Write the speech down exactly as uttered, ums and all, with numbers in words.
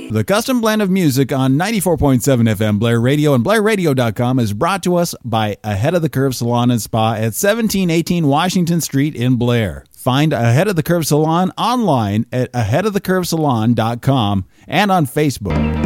The custom blend of music on ninety-four point seven F M Blair Radio and Blair Radio dot com is brought to us by Ahead of the Curve Salon and Spa at seventeen eighteen Washington Street in Blair. Find Ahead of the Curve Salon online at ahead of the curve salon dot com and on Facebook.